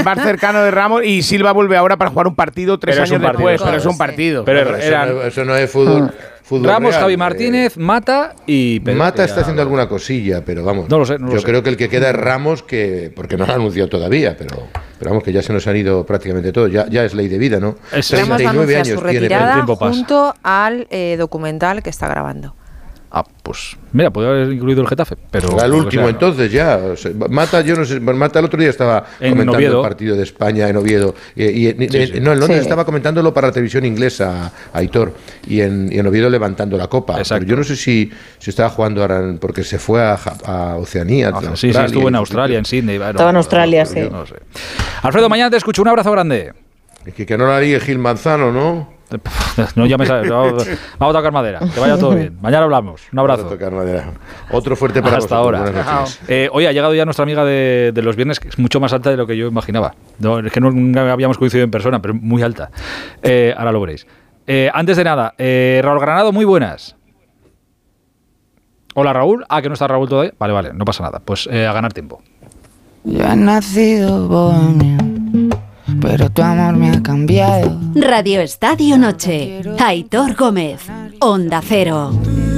más cercano de Ramos, y Silva vuelve ahora para jugar un partido 3 años después, pero es un partido. Pero eso no es fútbol. Ramos, real. Javi Martínez, Mata y Pedro. Mata está haciendo alguna cosilla, pero vamos. No lo sé. Yo creo que el que queda es Ramos, porque no lo ha anunciado todavía, pero vamos, que ya se nos han ido prácticamente todos. Ya es ley de vida, ¿no? Ramos anuncia su retirada junto al documental que está grabando. Pues mira, podría haber incluido el Getafe, pero era el último entonces ya. O sea, Mata, yo no sé, Mata el otro día estaba comentando Oviedo. El partido de España en Oviedo. En Londres estaba comentándolo para la televisión inglesa, Aitor, y en Oviedo levantando la copa. Pero yo no sé si estaba jugando ahora, porque se fue a Oceanía. Sí, estuvo en Australia, en Sydney. Estaba en Australia, sí. No sé. Alfredo, mañana te escucho. Un abrazo grande. Es que no la haría Gil Manzano, ¿no? No, ya me sabes. Vamos a tocar madera. Que vaya todo bien. Mañana hablamos. Un abrazo. Vamos a tocar madera. Otro fuerte para hasta vosotros. Ahora. Hoy ha llegado ya nuestra amiga de los viernes, que es mucho más alta de lo que yo imaginaba. No, es que no habíamos coincidido en persona, pero muy alta. Ahora lo veréis. Antes de nada, Raúl Granado, muy buenas. Hola, Raúl. Que no está Raúl todavía. Vale, no pasa nada. Pues a ganar tiempo. Yo he nacido bohemio, pero tu amor me ha cambiado. Radio Estadio Noche. Aitor Gómez. Onda Cero.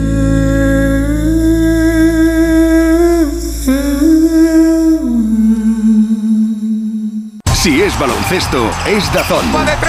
Si es baloncesto, es DAZN.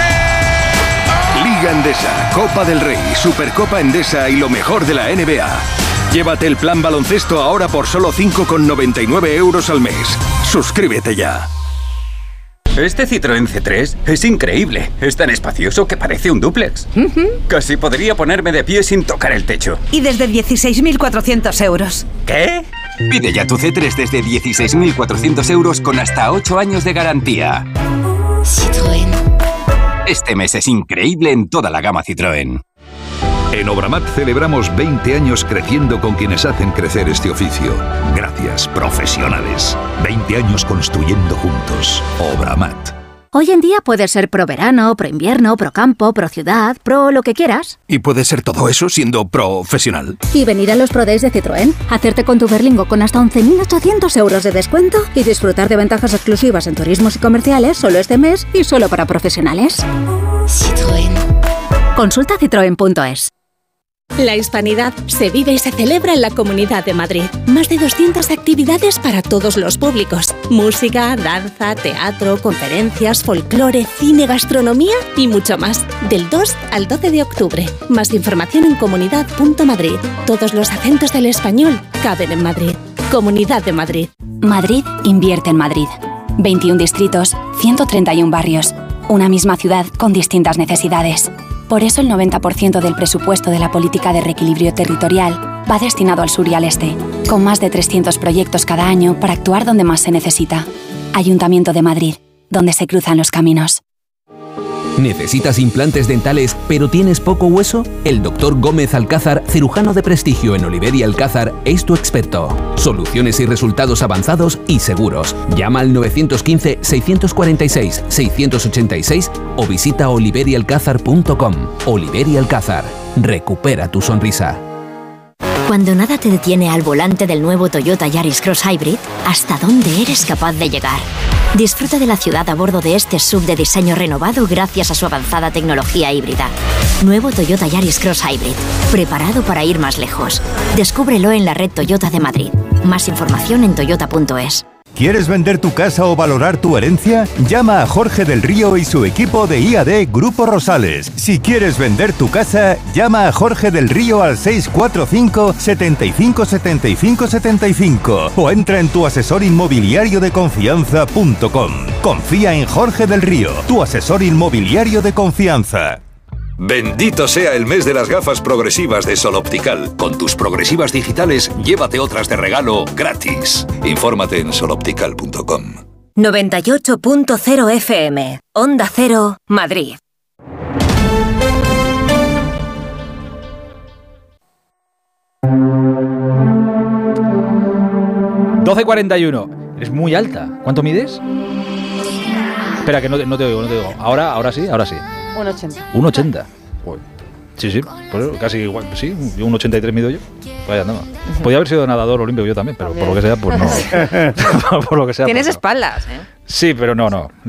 Liga Endesa, Copa del Rey, Supercopa Endesa y lo mejor de la NBA. Llévate el plan baloncesto ahora por solo 5,99 € al mes. Suscríbete ya. Este Citroën C3 es increíble. Es tan espacioso que parece un dúplex. Casi podría ponerme de pie sin tocar el techo. Y desde 16.400 €. ¿Qué? Pide ya tu C3 desde 16.400 € con hasta 8 años de garantía. Citroën. Este mes es increíble en toda la gama Citroën. En Obramat celebramos 20 años creciendo con quienes hacen crecer este oficio. Gracias, profesionales. 20 años construyendo juntos. Obramat. Hoy en día puedes ser pro verano, pro invierno, pro campo, pro ciudad, pro lo que quieras. ¿Y puedes ser todo eso siendo profesional? Y venir a los Pro Days de Citroën, hacerte con tu Berlingo con hasta 11.800 € de descuento y disfrutar de ventajas exclusivas en turismos y comerciales solo este mes y solo para profesionales. Citroën. Consulta citroen.es. La Hispanidad se vive y se celebra en la Comunidad de Madrid. Más de 200 actividades para todos los públicos. Música, danza, teatro, conferencias, folclore, cine, gastronomía y mucho más. Del 2 al 12 de octubre. Más información en comunidad.madrid. Todos los acentos del español caben en Madrid. Comunidad de Madrid. Madrid invierte en Madrid. 21 distritos, 131 barrios. Una misma ciudad con distintas necesidades. Por eso el 90% del presupuesto de la política de reequilibrio territorial va destinado al sur y al este, con más de 300 proyectos cada año para actuar donde más se necesita. Ayuntamiento de Madrid, donde se cruzan los caminos. ¿Necesitas implantes dentales pero tienes poco hueso? El Dr. Gómez Alcázar, cirujano de prestigio en Oliver y Alcázar, es tu experto. Soluciones y resultados avanzados y seguros. Llama al 915-646-686 o visita oliverialcázar.com. Oliver y Alcázar. Recupera tu sonrisa. Cuando nada te detiene al volante del nuevo Toyota Yaris Cross Hybrid, ¿hasta dónde eres capaz de llegar? Disfruta de la ciudad a bordo de este SUV de diseño renovado gracias a su avanzada tecnología híbrida. Nuevo Toyota Yaris Cross Hybrid, preparado para ir más lejos. Descúbrelo en la red Toyota de Madrid. Más información en toyota.es. ¿Quieres vender tu casa o valorar tu herencia? Llama a Jorge del Río y su equipo de IAD Grupo Rosales. Si quieres vender tu casa, llama a Jorge del Río al 645 75 75 75 o entra en tuasesorinmobiliariodeconfianza.com. Confía en Jorge del Río, tu asesor inmobiliario de confianza. Bendito sea el mes de las gafas progresivas de Sol Optical. Con tus progresivas digitales, llévate otras de regalo gratis. Infórmate en soloptical.com. 98.0 FM. Onda Cero, Madrid. ...12:41... Eres muy alta. ¿Cuánto mides? Espera, que no te oigo. Ahora sí. 1,80. 1,80. Sí, pues casi igual. Sí, yo 1,83 mido yo. Vaya, no. Podía haber sido nadador olímpico yo también, pero por lo que sea, pues no. Por lo que sea. Tienes pues no. espaldas, ¿eh? Sí, pero no.